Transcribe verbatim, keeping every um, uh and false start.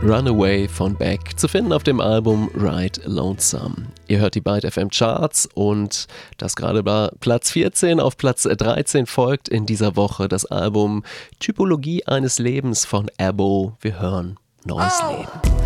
Runaway von Beck, zu finden auf dem Album Ride Lonesome. Ihr hört die Byte F M Charts und das gerade war Platz vierzehn. Auf Platz dreizehn folgt in dieser Woche das Album Typologie eines Lebens von Abo. Wir hören Neues Oh. Leben.